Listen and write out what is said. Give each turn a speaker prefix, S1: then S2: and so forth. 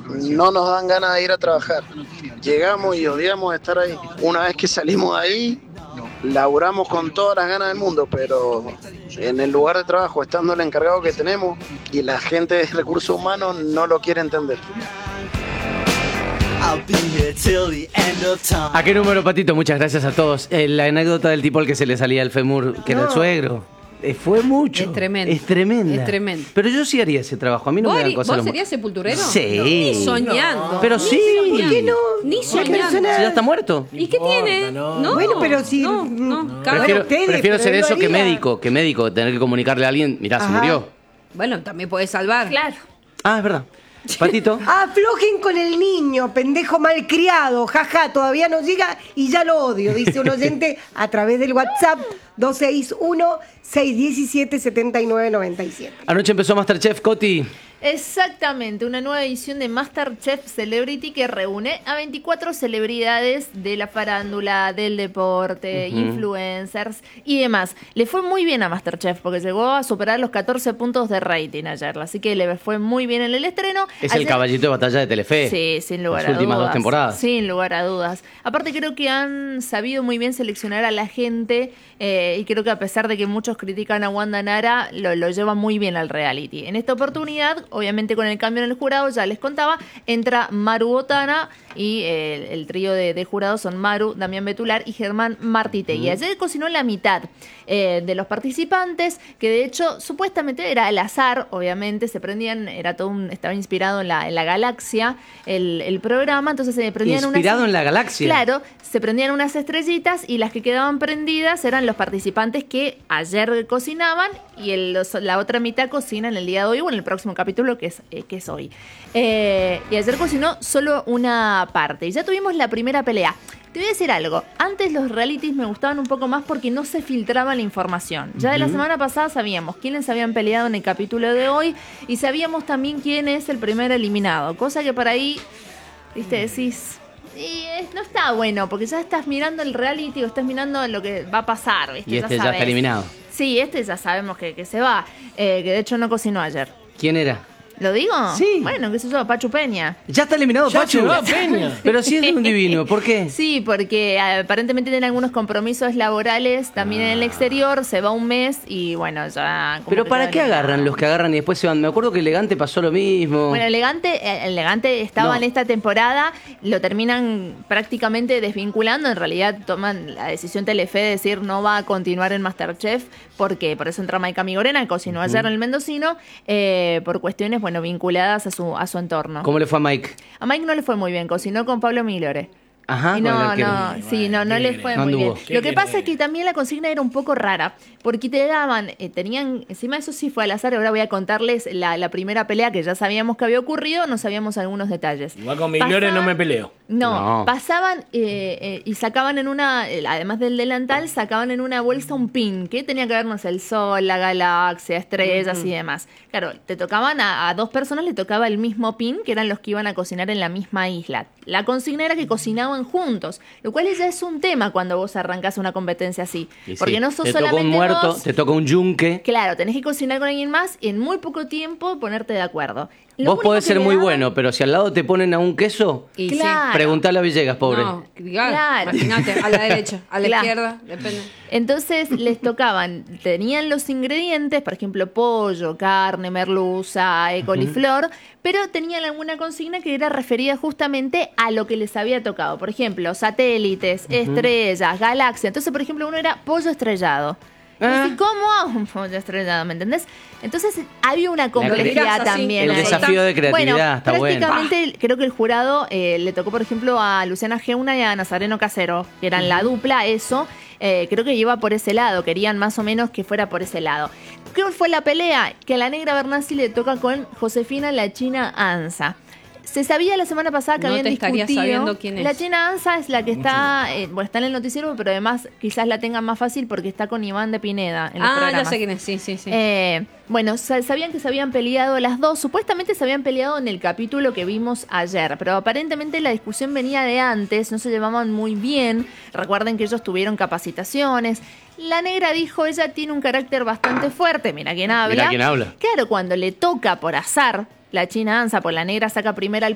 S1: no nos dan ganas de ir a trabajar. Llegamos y odiamos estar ahí. Una vez que salimos de ahí, laburamos con todas las ganas del mundo, pero en el lugar de trabajo, estando el encargado que tenemos y la gente de recursos humanos no lo quiere entender.
S2: ¿A qué número, Patito? Muchas gracias a todos. La anécdota del tipo al que se le salía el fémur, que era el suegro. Fue mucho.
S3: Es tremendo.
S2: Es tremenda.
S3: Es tremendo.
S2: Pero yo sí haría ese trabajo. A mí no me dan cosas.
S3: ¿Vos serías sepulturero?
S2: Sí.
S3: No, ni soñando.
S2: No. Pero sí.
S3: ¿Por qué no? Ni soñando.
S2: Si ya está muerto.
S3: ¿Y qué tiene?
S4: No. Bueno, pero si...
S2: Prefiero ser eso que médico. Que médico. Tener que comunicarle a alguien, mirá, se murió.
S3: Bueno, también podés salvar.
S5: Claro.
S2: Ah, es verdad. Patito.
S4: Aflojen con el niño, pendejo malcriado, jaja, todavía no llega y ya lo odio, dice un oyente a través del WhatsApp 261-617-7997.
S2: Anoche empezó MasterChef, Coti.
S5: Exactamente, una nueva edición de MasterChef Celebrity que reúne a 24 celebridades de la farándula, del deporte, influencers y demás. Le fue muy bien a MasterChef porque llegó a superar los 14 puntos de rating ayer, así que le fue muy bien en el estreno.
S2: Es el caballito de batalla de Telefe.
S5: Sí, sin lugar a dudas.
S2: Las últimas 2 temporadas.
S5: Sin lugar a dudas. Aparte creo que han sabido muy bien seleccionar a la gente y creo que a pesar de que muchos critican a Wanda Nara, lo lleva muy bien al reality. En esta oportunidad, obviamente con el cambio en el jurado, ya les contaba, entra Maru Botana y el trío de jurados son Maru, Damián Betular y Germán Martitegui. Ayer cocinó la mitad de los participantes, que de hecho supuestamente era al azar, obviamente, se prendían, estaba inspirado en la galaxia el programa, entonces se prendían
S2: ¿Inspirado en la galaxia?
S5: Claro, se prendían unas estrellitas y las que quedaban prendidas eran los participantes que ayer cocinaban y la otra mitad cocina en el día de hoy o en el próximo capítulo que es hoy. Y ayer cocinó solo una parte y ya tuvimos la primera pelea. Te voy a decir algo, antes los realities me gustaban un poco más porque no se filtraba la información. Ya de la semana pasada sabíamos quiénes habían peleado en el capítulo de hoy y sabíamos también quién es el primer eliminado, cosa que por ahí, viste, decís... Y no está bueno, porque ya estás mirando el reality o estás mirando lo que va a pasar, ¿viste?
S2: Y ya está eliminado.
S5: Sí, ya sabemos que se va, que de hecho no cocinó ayer.
S2: ¿Quién era?
S5: ¿Lo digo?
S2: Sí.
S5: Bueno, qué sé yo, Pachu Peña.
S2: Ya está eliminado Pachu.
S4: Peña.
S2: Pero sí es un divino, ¿por qué?
S5: Sí, porque aparentemente tiene algunos compromisos laborales también en el exterior, se va un mes y bueno, ya...
S2: Pero ¿para qué agarran los que agarran y después se van? Me acuerdo que Elegante pasó lo mismo.
S5: Bueno, Elegante estaba en esta temporada, lo terminan prácticamente desvinculando, en realidad toman la decisión Telefe de decir no va a continuar en MasterChef, porque por eso entra Maika Migorena, que cocinó ayer en el Mendocino, por cuestiones, bueno, vinculadas a su entorno.
S2: ¿Cómo le fue a Mike?
S5: A Mike no le fue muy bien, cocinó con Pablo Milore.
S2: Ajá,
S5: y no le fue muy bien. Lo que pasa es que también la consigna era un poco rara, porque te daban, tenían, encima eso sí fue al azar, ahora voy a contarles la primera pelea que ya sabíamos que había ocurrido, no sabíamos algunos detalles.
S6: Igual con Milore no me peleo.
S5: No, pasaban y sacaban en una, además del delantal, sacaban en una bolsa un pin, que tenía que vernos el sol, la galaxia, estrellas y demás. Claro, te tocaban a 2 personas, le tocaba el mismo pin, que eran los que iban a cocinar en la misma isla. La consigna era que cocinaban juntos, lo cual ya es un tema cuando vos arrancás una competencia así. Porque no sos
S2: te
S5: solamente
S2: toca un muerto,
S5: vos,
S2: te toca un yunque.
S5: Claro, tenés que cocinar con alguien más y en muy poco tiempo ponerte de acuerdo.
S2: Vos podés ser muy bueno, pero si al lado te ponen a un queso,
S3: Y
S5: Claro.
S2: preguntale a Villegas, pobre.
S3: No,
S5: Claro.
S3: imagínate, a la derecha, a la
S5: Claro.
S3: izquierda, depende.
S5: Entonces les tocaban, tenían los ingredientes, por ejemplo, pollo, carne, merluza, coliflor, pero tenían alguna consigna que era referida justamente a lo que les había tocado. Por ejemplo, satélites, estrellas, galaxia. Entonces, por ejemplo, uno era pollo estrellado. Entonces, ¿cómo hago un pollo estrellado? ¿Me entendés? Entonces había una complejidad también.
S2: El
S5: ahí.
S2: desafío de creatividad está bueno.
S5: Prácticamente creo que el jurado le tocó, por ejemplo, a Luciana Geuna y a Nazareno Casero, que eran la dupla, eso. Creo que iba por ese lado, querían más o menos que fuera por ese lado. ¿Qué fue la pelea? Que a la Negra Bernasi le toca con Josefina la China Anza. Se sabía la semana pasada que
S3: No
S5: habían
S3: te estaría
S5: discutido.
S3: sabiendo quién es.
S5: La China Anza es la que está en el noticiero, pero además quizás la tengan más fácil porque está con Iván de Pineda en los
S3: Ya
S5: programas.
S3: sé quién es, sí.
S5: Bueno, sabían que se habían peleado las dos. Supuestamente se habían peleado en el capítulo que vimos ayer, pero aparentemente la discusión venía de antes, no se llevaban muy bien. Recuerden que ellos tuvieron capacitaciones. La Negra dijo, ella tiene un carácter bastante fuerte. Mira quién habla.
S2: Mira quién habla.
S5: Claro, cuando le toca por azar la China Anza, pues la Negra saca primera